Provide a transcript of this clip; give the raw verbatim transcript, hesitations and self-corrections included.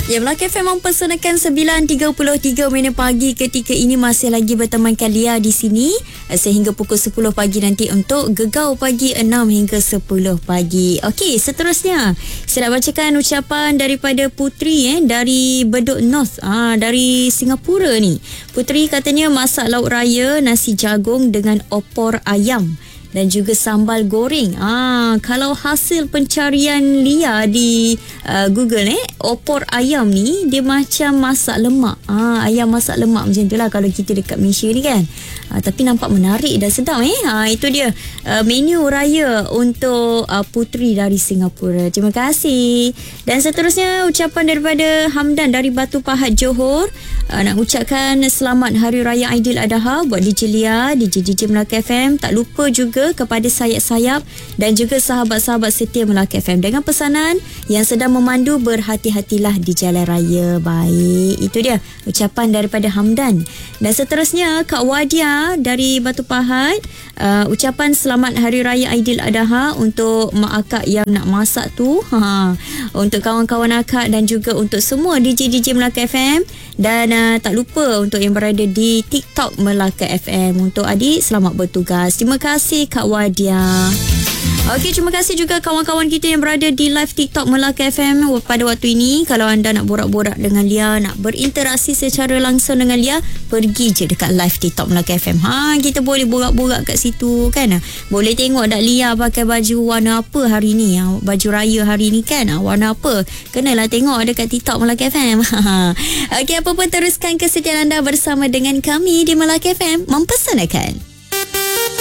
Ya, Melaka F M mempersembahkan sembilan tiga puluh tiga minit pagi ketika ini masih lagi bertemankan Lia di sini sehingga pukul sepuluh pagi nanti untuk Gegau Pagi enam hingga sepuluh pagi. Okey, seterusnya saya nak bacakan ucapan daripada Putri eh dari Bedok North, ah dari Singapura ni. Putri katanya masak lauk raya nasi jagung dengan opor ayam dan juga sambal goreng. Ah, kalau hasil pencarian Lia di uh, Google eh, opor ayam ni dia macam masak lemak. Ah, ayam masak lemak macam itulah kalau kita dekat Malaysia ni kan. Ah, tapi nampak menarik dan sedap eh. Ah, itu dia uh, menu raya untuk uh, Putri dari Singapura. Terima kasih. Dan seterusnya ucapan daripada Hamdan dari Batu Pahat Johor. Uh, nak ucapkan selamat Hari Raya Aidiladha buat D J Lia, D J D J Melaka F M. Tak lupa juga kepada sayap-sayap dan juga sahabat-sahabat setia Melaka F M dengan pesanan yang sedang memandu, berhati-hatilah di jalan raya. Baik, itu dia ucapan daripada Hamdan. Dan seterusnya Kak Wadia dari Batu Pahat, uh, ucapan selamat Hari Raya Aidiladha untuk mak akak yang nak masak tu, ha, untuk kawan-kawan akak dan juga untuk semua D J D J Melaka F M. Dan uh, tak lupa untuk yang berada di TikTok Melaka F M. Untuk adik, selamat bertugas. Terima kasih Kak Wadia. Okey, terima kasih juga kawan-kawan kita yang berada di live TikTok Melaka F M pada waktu ini. Kalau anda nak borak-borak dengan Lia, nak berinteraksi secara langsung dengan Lia, pergi je dekat live TikTok Melaka F M. Ha, kita boleh borak-borak kat situ kan. Boleh tengok dak Lia pakai baju warna apa hari ni. Ha, baju raya hari ni kan. Ha, warna apa? Kenalah tengok dekat TikTok Melaka F M. Okey, apa pun teruskan kesetiaan anda bersama dengan kami di Melaka F M mempersembahkan